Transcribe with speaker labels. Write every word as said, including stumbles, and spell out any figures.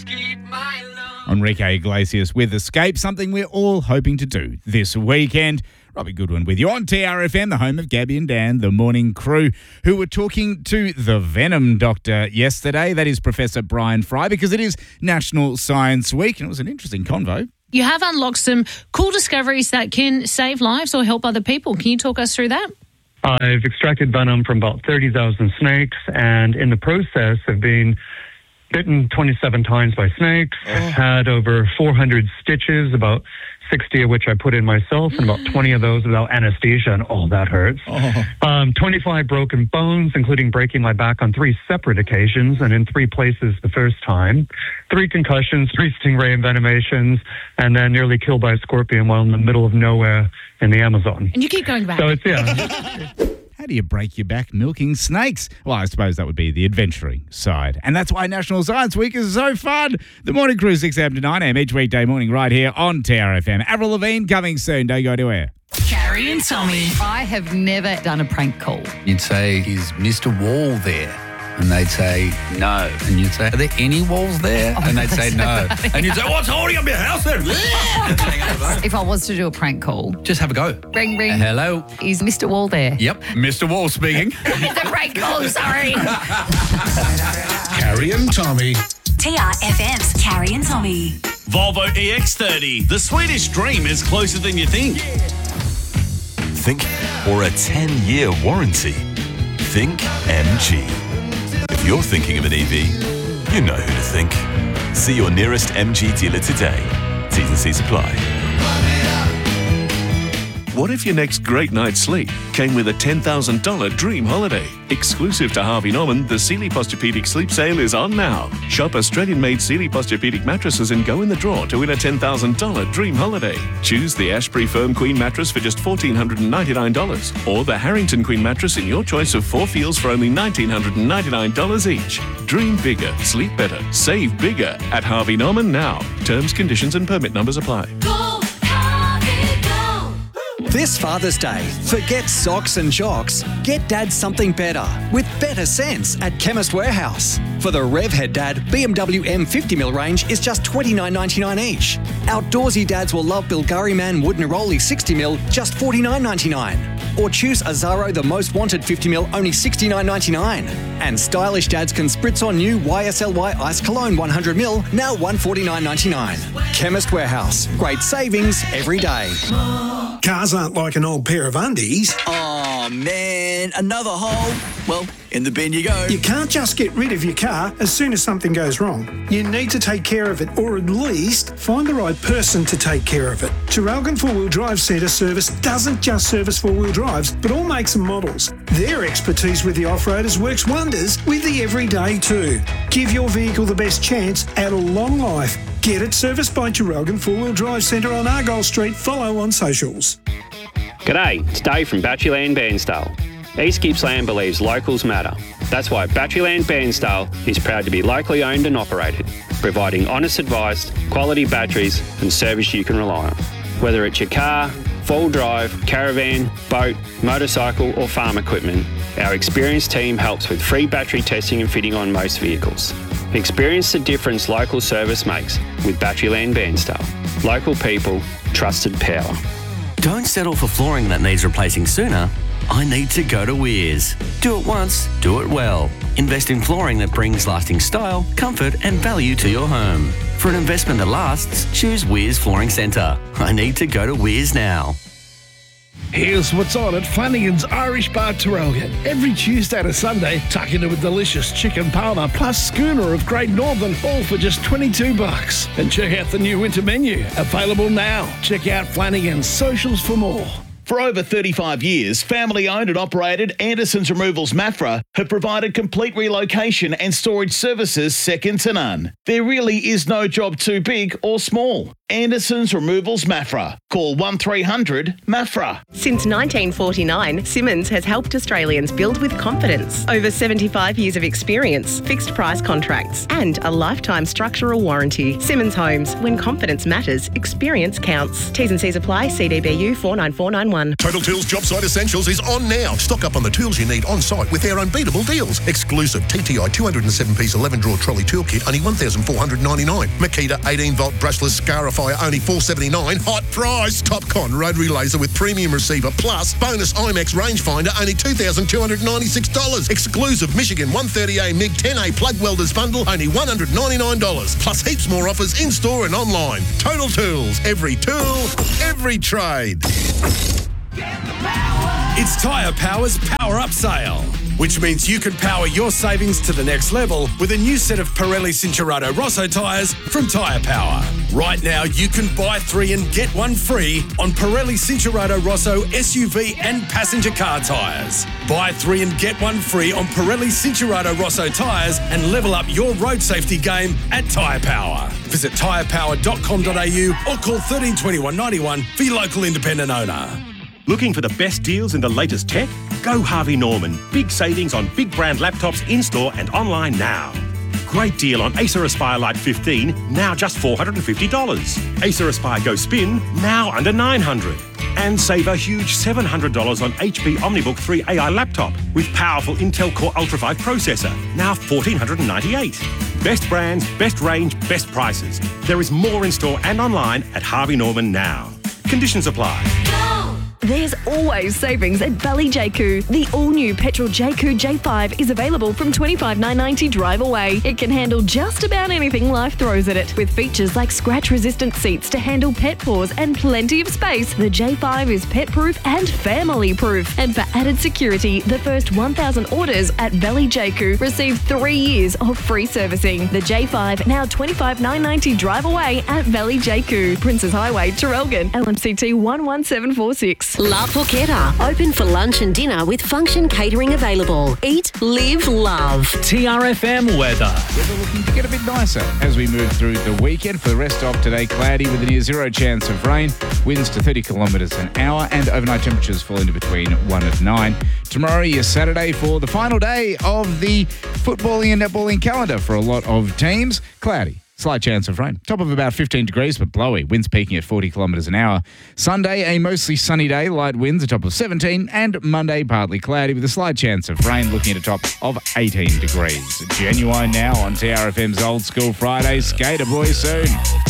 Speaker 1: Enrique Iglesias with Escape, something we're all hoping to do this weekend. Robbie Goodwin with you on T R F M, the home of Gabby and Dan, the morning crew, who were talking to the Venom Doctor yesterday. That is Professor Brian Fry, because it is National Science Week, and it was an interesting convo.
Speaker 2: You have unlocked some cool discoveries that can save lives or help other people. Can you talk us through that?
Speaker 3: I've extracted venom from about thirty thousand snakes, and in the process have been bitten twenty-seven times by snakes, oh. had over four hundred stitches, about sixty of which I put in myself, and about twenty of those without anesthesia, and oh, that hurts. Oh. Um, twenty-five broken bones, including breaking my back on three separate occasions and in three places the first time. Three concussions, three stingray envenomations, and then nearly killed by a scorpion while in the middle of nowhere in the Amazon.
Speaker 2: And you keep going back.
Speaker 3: So it's, yeah.
Speaker 1: How do you break your back milking snakes? Well, I suppose that would be the adventuring side. And that's why National Science Week is so fun. The Morning Crew, six a.m. to nine a.m. each weekday morning right here on T R F M. Avril Lavigne coming soon. Don't go anywhere.
Speaker 4: Carrie and Tommy.
Speaker 5: I have never done a prank call.
Speaker 6: You'd say, is Mister Wall there? And they'd say, no. And you'd say, are there any walls there?
Speaker 5: Oh,
Speaker 6: and they'd say, no. And you'd say, what's holding up your house then?
Speaker 5: If I was to do a prank call,
Speaker 6: just have a go.
Speaker 5: Ring, ring.
Speaker 6: Uh, hello.
Speaker 5: Is Mister Wall there?
Speaker 6: Yep, Mister Wall speaking.
Speaker 5: It's a prank call, sorry.
Speaker 7: Carrie and Tommy.
Speaker 4: T R F M's Carrie and Tommy.
Speaker 8: Volvo E X thirty. The Swedish dream is closer than you think.
Speaker 9: Think or a ten-year warranty. Think M G. If you're thinking of an E V, you know who to think. See your nearest M G dealer today. T's and C's apply.
Speaker 10: What if your next great night's sleep came with a ten thousand dollars dream holiday? Exclusive to Harvey Norman, the Sealy Posturepedic Sleep Sale is on now. Shop Australian-made Sealy Posturepedic mattresses and go in the draw to win a ten thousand dollars dream holiday. Choose the Ashbury Firm Queen mattress for just one thousand four hundred ninety-nine dollars or the Harrington Queen mattress in your choice of four feels for only one thousand nine hundred ninety-nine dollars each. Dream bigger, sleep better, save bigger at Harvey Norman now. Terms, conditions and permit numbers apply.
Speaker 11: This Father's Day, forget socks and jocks. Get Dad something better with better sense at Chemist Warehouse. For the Revhead Dad, B M W M fifty mil range is just twenty-nine ninety-nine each. Outdoorsy dads will love Bilgari Man Wood Neroli sixty mil, just forty-nine ninety-nine. Or choose Azaro The Most Wanted fifty mil, only sixty-nine ninety-nine. And stylish dads can spritz on new Y S L Y Ice Cologne one hundred mil, now one forty-nine ninety-nine. Chemist Warehouse, great savings every day.
Speaker 7: Cars aren't like an old pair of undies.
Speaker 12: Oh, man, another hole. Well, in the bin you go.
Speaker 7: You can't just get rid of your car as soon as something goes wrong. You need to take care of it, or at least find the right person to take care of it. Traralgon Four-Wheel Drive Centre Service doesn't just service four-wheel drives, but all makes and models. Their expertise with the off-roaders works wonders with the everyday too. Give your vehicle the best chance at a long life. Get it serviced by Traralgon Four-Wheel Drive Centre on Argyle Street. Follow on socials.
Speaker 13: G'day, it's Dave from Batteryland Bairnsdale. East Gippsland believes locals matter. That's why Batteryland Bairnsdale is proud to be locally owned and operated, providing honest advice, quality batteries and service you can rely on. Whether it's your car, four-wheel drive, caravan, boat, motorcycle or farm equipment, our experienced team helps with free battery testing and fitting on most vehicles. Experience the difference local service makes with Batteryland Bairnsdale. Local people, trusted power.
Speaker 14: Don't settle for flooring that needs replacing sooner. I need to go to Weirs. Do it once, do it well. Invest in flooring that brings lasting style, comfort and value to your home. For an investment that lasts, choose Weirs Flooring Centre. I need to go to Weirs now.
Speaker 15: Here's what's on at Flanagan's Irish Bar Traralgon. Every Tuesday to Sunday, tuck into a delicious chicken parma plus schooner of Great Northern, all for just twenty-two bucks. And check out the new winter menu, available now. Check out Flanagan's socials for more.
Speaker 16: For over thirty-five years, family-owned and operated Anderson's Removals Maffra have provided complete relocation and storage services second to none. There really is no job too big or small. Anderson's Removals Maffra. Call one three hundred Maffra.
Speaker 17: Since nineteen forty-nine, Simmons has helped Australians build with confidence. Over seventy-five years of experience, fixed price contracts, and a lifetime structural warranty. Simmons Homes. When confidence matters, experience counts. T's and C's apply. C D B U four nine four nine one. one.
Speaker 18: Total Tools Job Site Essentials is on now. Stock up on the tools you need on site with their unbeatable deals. Exclusive T T I two hundred seven piece eleven drawer trolley toolkit, only one thousand four hundred ninety-nine dollars. Makita eighteen volt brushless scarifier, only four hundred seventy-nine dollars. Hot price. Topcon rotary laser with premium receiver plus bonus IMAX rangefinder, only two thousand two hundred ninety-six dollars. Exclusive Michigan one thirty A MiG ten A plug welders bundle, only one hundred ninety-nine dollars. Plus heaps more offers in store and online. Total Tools. Every tool, every trade.
Speaker 19: It's Tyre Power's Power Up Sale, which means you can power your savings to the next level with a new set of Pirelli Cincherato Rosso tyres from Tyre Power. Right now, you can buy three and get one free on Pirelli Cincherato Rosso S U V and passenger car tyres. Buy three and get one free on Pirelli Cincherato Rosso tyres and level up your road safety game at Tyre Power. Visit tyre power dot com dot a u or call thirteen twenty-one ninety-one for your local independent owner.
Speaker 20: Looking for the best deals in the latest tech? Go Harvey Norman. Big savings on big brand laptops in-store and online now. Great deal on Acer Aspire Lite fifteen, now just four hundred fifty dollars. Acer Aspire Go Spin, now under nine hundred dollars. And save a huge seven hundred dollars on H P OmniBook three A I laptop with powerful Intel Core Ultra five processor, now one thousand four hundred ninety-eight dollars. Best brands, best range, best prices. There is more in store and online at Harvey Norman now. Conditions apply.
Speaker 21: There's always savings at Valley J Q. The all-new petrol J Q J five is available from twenty-five thousand nine hundred ninety dollars drive away. It can handle just about anything life throws at it. With features like scratch-resistant seats to handle pet paws and plenty of space, the J five is pet-proof and family-proof. And for added security, the first one thousand orders at Valley J Q receive three years of free servicing. The J five, now twenty-five thousand nine hundred ninety dollars drive away at Valley J Q. Princes Highway, Traralgon, L M C T one one seven four six.
Speaker 22: La Porchetta, open for lunch and dinner with function catering available. Eat, live, love.
Speaker 1: T R F M weather. Weather looking to get a bit nicer as we move through the weekend. For the rest of today, cloudy with a near zero chance of rain. Winds to thirty kilometres an hour and overnight temperatures falling to between one and nine. Tomorrow is Saturday for the final day of the footballing and netballing calendar for a lot of teams. Cloudy. Slight chance of rain. Top of about fifteen degrees, but blowy. Winds peaking at forty kilometres an hour. Sunday, a mostly sunny day. Light winds, a top of seventeen. And Monday, partly cloudy with a slight chance of rain, looking at a top of eighteen degrees. Genuine now on T R F M's Old School Friday. Skater boy soon.